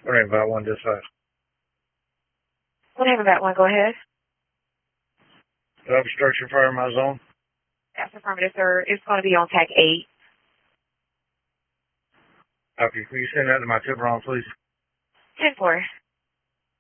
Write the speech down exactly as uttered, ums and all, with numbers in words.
What name about one dispatch? What name about one? Go ahead. Do I have obstruction fire in my zone? That's affirmative, sir. It's going to be on tag eight. Okay, can you send that to my tip wrong, please? ten four.